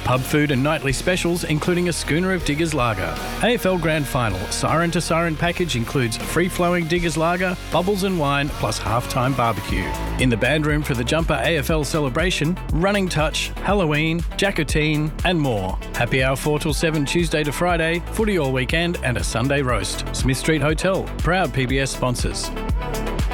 Pub food and nightly specials, including a schooner of Diggers Lager. AFL Grand Final Siren to Siren package includes free-flowing Diggers Lager, bubbles and wine, plus halftime barbecue. In the band room for the Jumper AFL celebration, Running Touch, Halloween, Jackotine and more. Happy hour 4 till 7 Tuesday to Friday, footy all weekend and a Sunday roast. Smith Street Hotel, proud PBS sponsors.